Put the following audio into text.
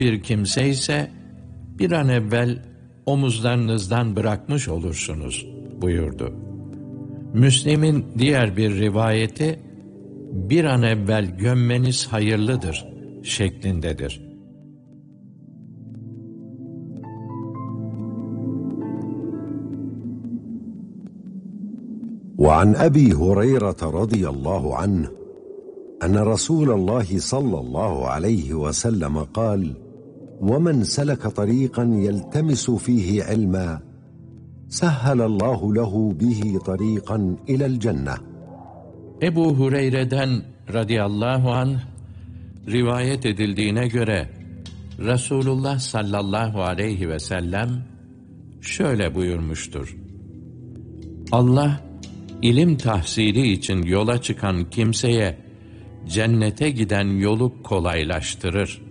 bir kimse ise bir an evvel omuzlarınızdan bırakmış olursunuz buyurdu. Müslim'in diğer bir rivayeti bir an evvel gömmeniz hayırlıdır şeklindedir. وعن أبي هريرة رضي الله عنه أن رسول الله صلى الله عليه وسلم قال: ومن سلك طريقا يلتمس فيه علما سهل الله له به طريقا إلى الجنة. Ebu Hureyre'den radıyallahu anh rivayet edildiğine göre Resulullah sallallahu aleyhi ve sellem şöyle buyurmuştur: Allah ilim tahsili için yola çıkan kimseye cennete giden yolu kolaylaştırır.